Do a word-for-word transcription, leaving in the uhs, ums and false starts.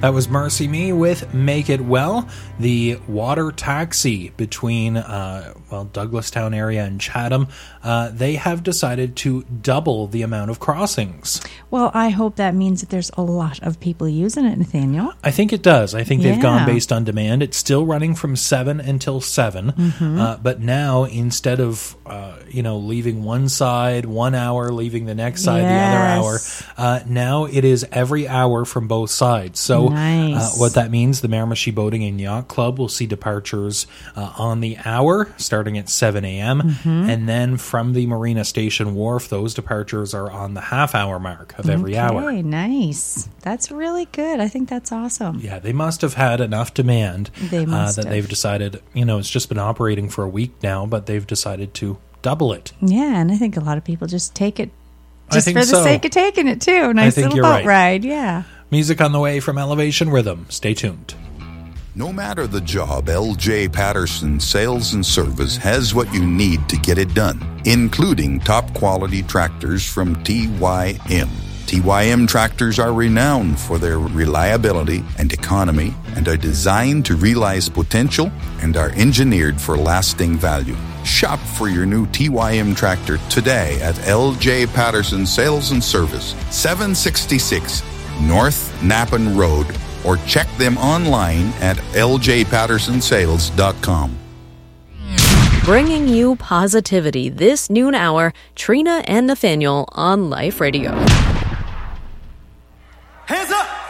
That was Mercy Me with Make It Well. The water taxi between, uh, well, Douglastown area and Chatham, uh, they have decided to double the amount of crossings. Well, I hope that means that there's a lot of people using it, Nathaniel. I think it does. I think Yeah. they've gone based on demand. It's still running from seven until seven, Mm-hmm. uh, but now instead of, uh, you know, leaving one side one hour, leaving the next side the other hour, Yes. uh, now it is every hour from both sides. So Nice. uh, what that means, the Miramichi Boating and Yacht Club will see departures uh, on the hour starting at seven a.m. Mm-hmm. And then from the Marina Station Wharf, those departures are on the half hour mark of every hour. Okay, nice. That's really good. I think that's awesome. Yeah, they must have had enough demand They must uh, that have. they've decided, you know, it's just been operating for a week now, but they've decided to double it. Yeah, and I think a lot of people just take it I just think for the so. sake of taking it, too. Nice think little you're boat right. ride, yeah. Music on the way from Elevation Rhythm. Stay tuned. No matter the job, L J Patterson Sales and Service has what you need to get it done, including top quality tractors from T Y M. T Y M tractors are renowned for their reliability and economy and are designed to realize potential and are engineered for lasting value. Shop for your new T Y M tractor today at L J Patterson Sales and Service, seven sixty-six North Napan Road, or check them online at l j patterson sales dot com. Bringing you positivity this noon hour, Trina and Nathaniel on Life Radio.